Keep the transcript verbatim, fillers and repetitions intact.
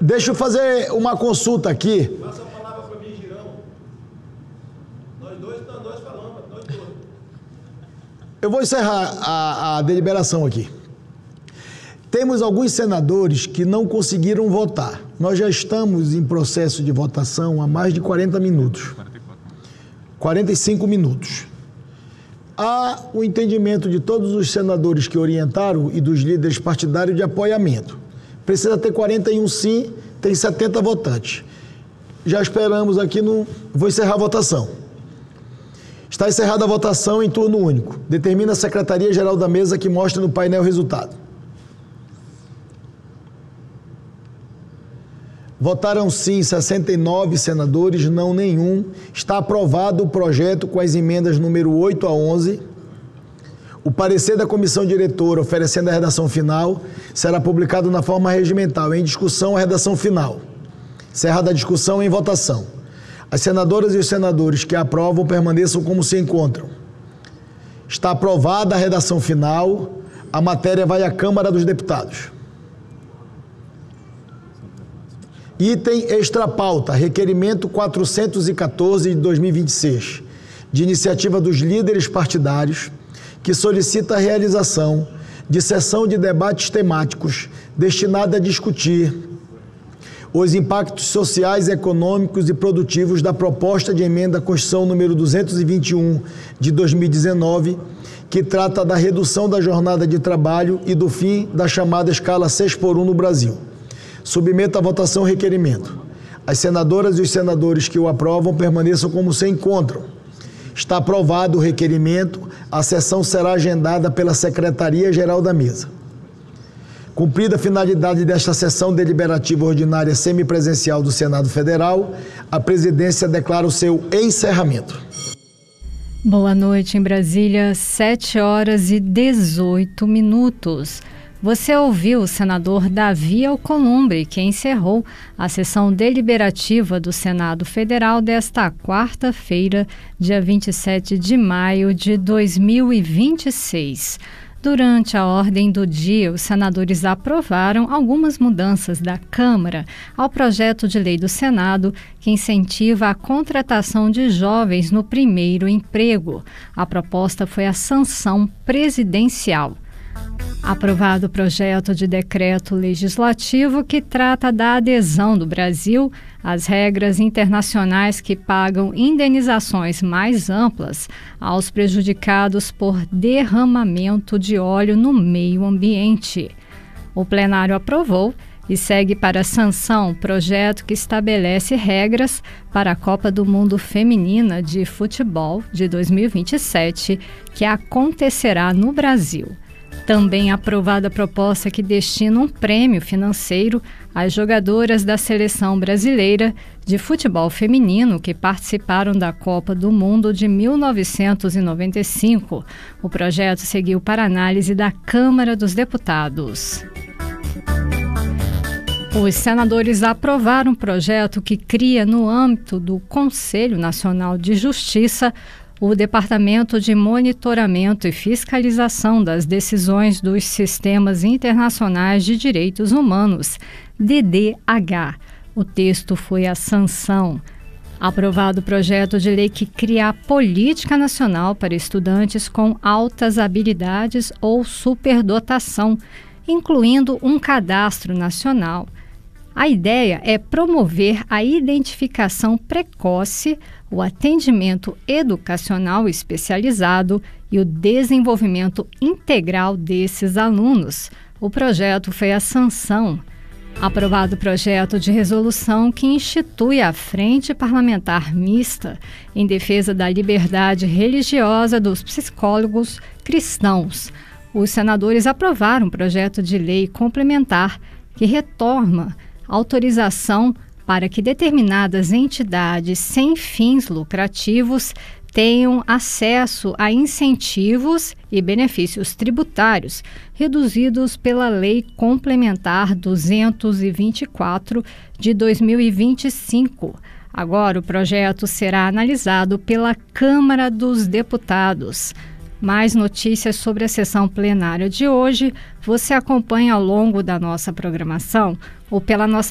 Deixa eu fazer uma consulta aqui. Passa a palavra para mim, Girão. Nós dois, nós falamos, nós dois. Eu vou encerrar a, a deliberação aqui. Temos alguns senadores que não conseguiram votar. Nós já estamos em processo de votação há mais de quarenta minutos. quarenta e cinco minutos. Há o entendimento de todos os senadores que orientaram e dos líderes partidários de apoiamento. Precisa ter quarenta e um sim, tem setenta votantes. Já esperamos aqui no... Vou encerrar a votação. Está encerrada a votação em turno único. Determina a Secretaria-Geral da Mesa que mostra no painel o resultado. Votaram sim sessenta e nove senadores, não nenhum. Está aprovado o projeto com as emendas número oito a onze. O parecer da comissão diretora oferecendo a redação final será publicado na forma regimental. Em discussão, a redação final. Encerrada a discussão, em votação. As senadoras e os senadores que aprovam permaneçam como se encontram. Está aprovada a redação final. A matéria vai à Câmara dos Deputados. Item extra pauta, requerimento quatrocentos e quatorze de dois mil e vinte e seis, de iniciativa dos líderes partidários, que solicita a realização de sessão de debates temáticos destinada a discutir os impactos sociais, econômicos e produtivos da proposta de emenda à Constituição número duzentos e vinte e um de dois mil e dezenove, que trata da redução da jornada de trabalho e do fim da chamada escala seis por um no Brasil. Submeto à votação o requerimento. As senadoras e os senadores que o aprovam permaneçam como se encontram. Está aprovado o requerimento. A sessão será agendada pela Secretaria-Geral da Mesa. Cumprida a finalidade desta sessão deliberativa ordinária semipresencial do Senado Federal, a presidência declara o seu encerramento. Boa noite em Brasília, sete horas e dezoito minutos. Você ouviu o senador Davi Alcolumbre, que encerrou a sessão deliberativa do Senado Federal desta quarta-feira, dia vinte e sete de maio de dois mil e vinte e seis. Durante a ordem do dia, os senadores aprovaram algumas mudanças da Câmara ao projeto de lei do Senado que incentiva a contratação de jovens no primeiro emprego. A proposta foi a sanção presidencial. Aprovado o projeto de decreto legislativo que trata da adesão do Brasil às regras internacionais que pagam indenizações mais amplas aos prejudicados por derramamento de óleo no meio ambiente. O plenário aprovou e segue para sanção o projeto que estabelece regras para a Copa do Mundo Feminina de Futebol de dois mil e vinte e sete, que acontecerá no Brasil. Também aprovada a proposta que destina um prêmio financeiro às jogadoras da seleção brasileira de futebol feminino que participaram da Copa do Mundo de mil novecentos e noventa e cinco. O projeto seguiu para análise da Câmara dos Deputados. Os senadores aprovaram um projeto que cria, no âmbito do Conselho Nacional de Justiça, o Departamento de Monitoramento e Fiscalização das Decisões dos Sistemas Internacionais de Direitos Humanos, D D H. O texto foi a sanção. Aprovado o projeto de lei que cria a Política Nacional para Estudantes com Altas Habilidades ou Superdotação, incluindo um cadastro nacional. A ideia é promover a identificação precoce, o atendimento educacional especializado e o desenvolvimento integral desses alunos. O projeto foi a sanção. Aprovado o projeto de resolução que institui a Frente Parlamentar Mista em defesa da liberdade religiosa dos psicólogos cristãos. Os senadores aprovaram um projeto de lei complementar que retoma autorização para que determinadas entidades sem fins lucrativos tenham acesso a incentivos e benefícios tributários reduzidos pela Lei Complementar duzentos e vinte e quatro de dois mil e vinte e cinco. Agora o projeto será analisado pela Câmara dos Deputados. Mais notícias sobre a sessão plenária de hoje você acompanha ao longo da nossa programação ou pela nossa